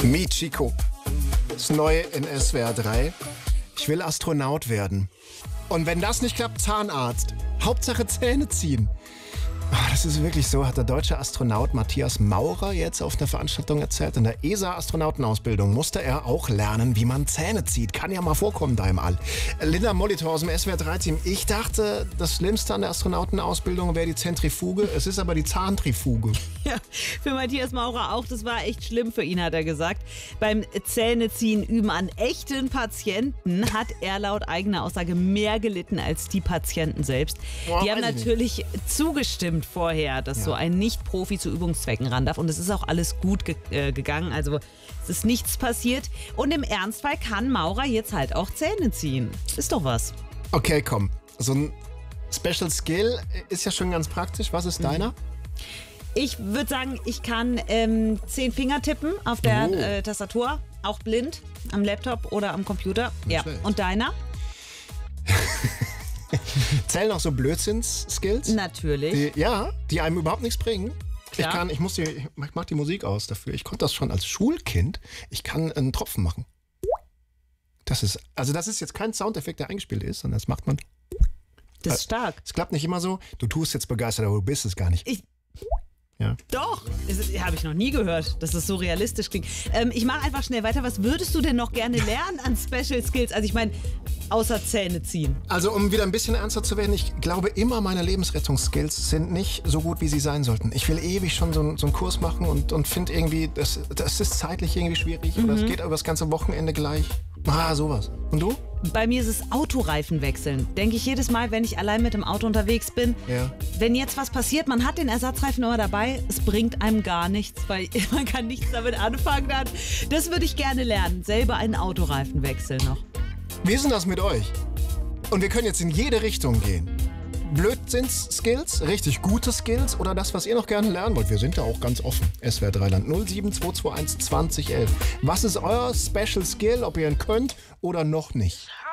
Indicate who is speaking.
Speaker 1: Michiko. Das Neue in SWR 3. Ich will Astronaut werden. Und wenn das nicht klappt, Zahnarzt. Hauptsache Zähne ziehen. Das ist wirklich so, hat der deutsche Astronaut Matthias Maurer jetzt auf einer Veranstaltung erzählt. In der ESA-Astronautenausbildung musste er auch lernen, wie man Zähne zieht. Kann ja mal vorkommen da im All. Linda Molitor aus dem SWR 3-Team. Ich dachte, das Schlimmste an der Astronautenausbildung wäre die Zentrifuge. Es ist aber die Zahntrifuge.
Speaker 2: Ja, für Matthias Maurer auch. Das war echt schlimm für ihn, hat er gesagt. Beim Zähneziehen üben an echten Patienten hat er laut eigener Aussage mehr gelitten als die Patienten selbst. Die haben natürlich zugestimmt vorher, dass so ein Nicht-Profi zu Übungszwecken ran darf. Und es ist auch alles gut gegangen. Also es ist nichts passiert. Und im Ernstfall kann Maurer jetzt halt auch Zähne ziehen. Ist doch was.
Speaker 1: Okay, komm. So ein Special Skill ist ja schon ganz praktisch. Was ist deiner?
Speaker 2: Ich würde sagen, ich kann 10 Finger tippen auf der Tastatur. Auch blind am Laptop oder am Computer. Ja. Und deiner?
Speaker 1: Zählen auch so Blödsinns-Skills?
Speaker 2: Natürlich.
Speaker 1: Die einem überhaupt nichts bringen.
Speaker 2: Klar.
Speaker 1: Ich mach die Musik aus dafür. Ich konnte das schon als Schulkind. Ich kann einen Tropfen machen. Das ist jetzt kein Soundeffekt, der eingespielt ist, sondern das macht man.
Speaker 2: Das ist stark.
Speaker 1: Es klappt nicht immer so. Du tust jetzt begeistert, aber du bist es gar nicht.
Speaker 2: Doch, habe ich noch nie gehört, dass das so realistisch klingt. Ich mache einfach schnell weiter. Was würdest du denn noch gerne lernen an Special Skills? Also ich meine, außer Zähne ziehen.
Speaker 1: Also um wieder ein bisschen ernster zu werden, ich glaube immer, meine Lebensrettungsskills sind nicht so gut, wie sie sein sollten. Ich will ewig schon so einen Kurs machen und finde irgendwie, das ist zeitlich irgendwie schwierig. Oder es geht über das ganze Wochenende gleich. Sowas. Und du?
Speaker 2: Bei mir ist es Autoreifen wechseln. Denke ich jedes Mal, wenn ich allein mit dem Auto unterwegs bin.
Speaker 1: Ja.
Speaker 2: Wenn jetzt was passiert, man hat den Ersatzreifen immer dabei, es bringt einem gar nichts, weil man kann nichts damit anfangen. Das würde ich gerne lernen, selber einen Autoreifen wechseln noch.
Speaker 1: Wie ist denn das mit euch? Und wir können jetzt in jede Richtung gehen. Blödsinns-Skills, richtig gute Skills oder das, was ihr noch gerne lernen wollt. Wir sind ja auch ganz offen. SWR 3 Land 07221 2011. Was ist euer Special Skill, ob ihr ihn könnt oder noch nicht?